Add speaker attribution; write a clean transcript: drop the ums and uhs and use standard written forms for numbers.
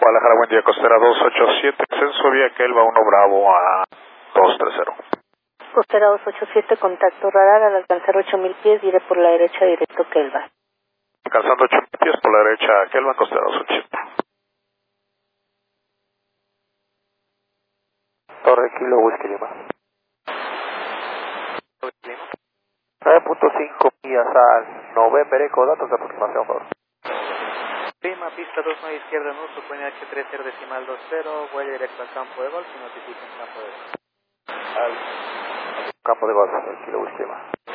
Speaker 1: Guadalajara, buen día, costera 287, ascenso vía Kelva 1 Bravo a 230.
Speaker 2: Costera 287, contacto radar, al alcanzar 8000 pies, iré por la derecha directo Kelva.
Speaker 1: Alcanzando 8000 pies por la derecha Kelva, costera 287.
Speaker 3: Torre Kilo Whisky Lima. 9.5 millas al November Eco, datos de aproximación, por favor.
Speaker 4: Prima, pista 29 izquierda en uso, puede H30 decimal 20, vuelve directo al campo de golf y notifica en campo de golf.
Speaker 3: Al campo de golf, el Kilo Whisky Lima.